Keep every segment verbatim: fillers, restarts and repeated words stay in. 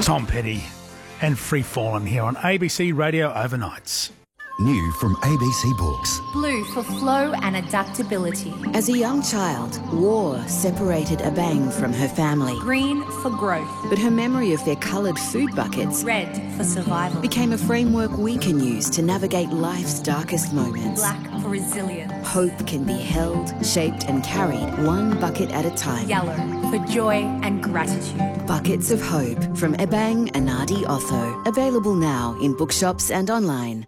Tom Petty and Free Fallin' here on A B C Radio Overnights. New from A B C Books. Blue for flow and adaptability. As a young child, war separated Abang from her family. Green for growth. But her memory of their coloured food buckets, red for survival, became a framework we can use to navigate life's darkest moments. Black for resilience. Hope can be held, shaped and carried one bucket at a time. Yellow for joy and gratitude. Buckets of Hope from Ebang Anadi Otho. Available now in bookshops and online.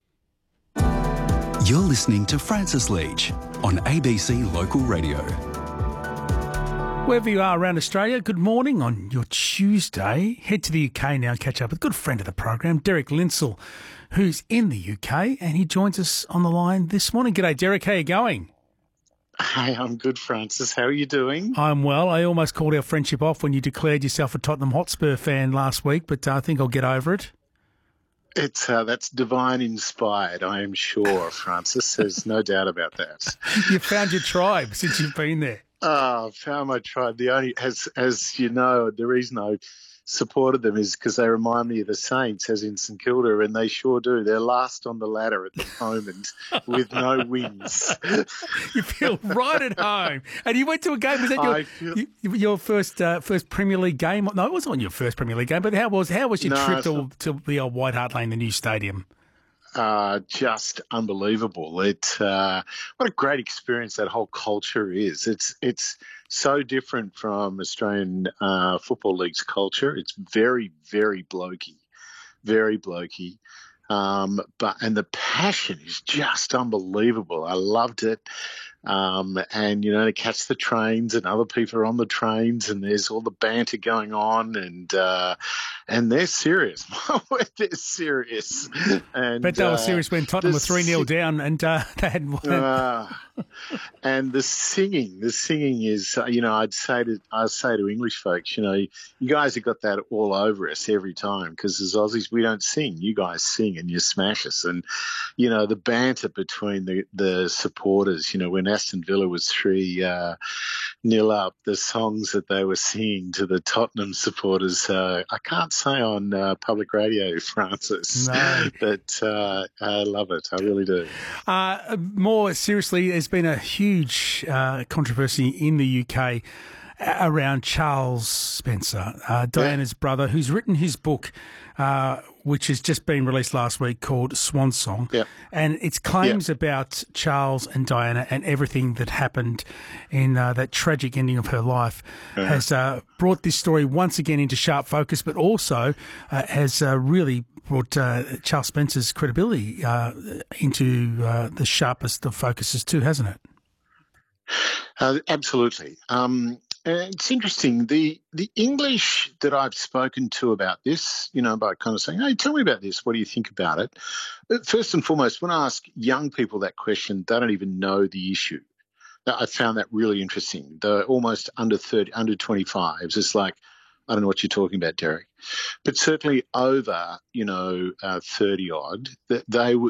You're listening to Francis Leach on A B C Local Radio. Wherever you are around Australia, good morning on your Tuesday. Head to the U K now and catch up with a good friend of the program, Derek Linsell, who's in the U K, and he joins us on the line this morning. G'day, Derek. How are you going? Hey, I'm good, Francis. How are you doing? I'm well. I almost called our friendship off when you declared yourself a Tottenham Hotspur fan last week, but I think I'll get over it. It's uh, that's divine inspired, I am sure, Francis. There's no doubt about that. You found your tribe since you've been there. Oh, I found my tribe. The only, as as you know, the reason I supported them is because they remind me of the Saints, as in St Kilda, and they sure do. They're last on the ladder at the moment with no wins. You feel right at home. And you went to a game. Was that your, feel... you, your first uh, first Premier League game? No, it wasn't your first Premier League game, but how was how was your no, trip to, to the old White Hart Lane, the new stadium? Uh, just unbelievable. It uh, what a great experience that whole culture is. It's it's so different from Australian uh, Football League's culture. It's very, very blokey, very blokey. Um, but and the passion is just unbelievable. I loved it. Um, and, you know, to catch the trains and other people are on the trains and there's all the banter going on and uh, and they're serious. They're serious. And, but they were uh, serious when Tottenham were three nil down and uh, they had one. Uh, and the singing, the singing is, uh, you know, I'd say to I'd say to English folks, you know, you guys have got that all over us every time because as Aussies we don't sing. You guys sing and you smash us. And, you know, the banter between the, the supporters, you know, when Aston Villa was three uh, nil up, the songs that they were singing to the Tottenham supporters, uh, I can't say on uh, public radio, Francis, no. but uh, I love it. I really do. Uh, more seriously, there's been a huge uh, controversy in the U K around Charles Spencer, uh, Diana's yeah. brother, who's written his book, uh, which has just been released last week, called Swan Song. Yeah. And it's claims yeah. about Charles and Diana and everything that happened in uh, that tragic ending of her life uh-huh. has uh, brought this story once again into sharp focus, but also uh, has uh, really brought uh, Charles Spencer's credibility uh, into uh, the sharpest of focuses too, hasn't it? Uh, absolutely. Um, it's interesting. The the English that I've spoken to about this, you know, by kind of saying, hey, tell me about this. What do you think about it? First and foremost, when I ask young people that question, they don't even know the issue. I found that really interesting. They're almost under thirty, under twenty-fives. It's like, I don't know what you're talking about, Derek. But certainly over, you know, uh, thirty odd, they